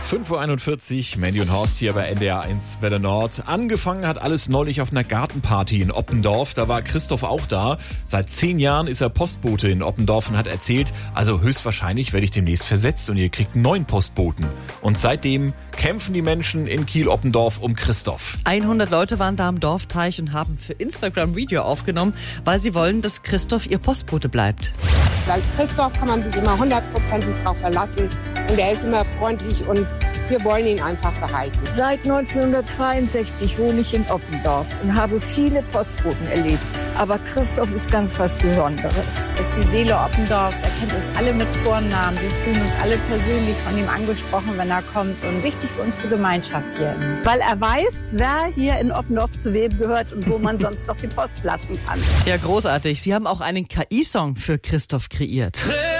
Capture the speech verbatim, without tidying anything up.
fünf Uhr einundvierzig, Mandy und Horst hier bei N D R eins Welle Nord. Angefangen hat alles neulich auf einer Gartenparty in Oppendorf. Da war Christoph auch da. Seit zehn Jahren ist er Postbote in Oppendorf und hat erzählt, also höchstwahrscheinlich werde ich demnächst versetzt und ihr kriegt einen neuen Postboten. Und seitdem kämpfen die Menschen in Kiel-Oppendorf um Christoph. hundert Leute waren da am Dorfteich und haben für Instagram Video aufgenommen, weil sie wollen, dass Christoph ihr Postbote bleibt. Bei Christoph kann man sich immer hundertprozentig drauf verlassen und er ist immer freundlich und wir wollen ihn einfach behalten. Seit neunzehnhundertzweiundsechzig wohne ich in Oppendorf und habe viele Postboten erlebt. Aber Christoph ist ganz was Besonderes. Er ist die Seele Oppendorfs, er kennt uns alle mit Vornamen. Wir fühlen uns alle persönlich von ihm angesprochen, wenn er kommt. Und wichtig für unsere Gemeinschaft hier. Weil er weiß, wer hier in Oppendorf zu wem gehört und wo man sonst noch die Post lassen kann. Ja, großartig. Sie haben auch einen K I-Song für Christoph kreiert.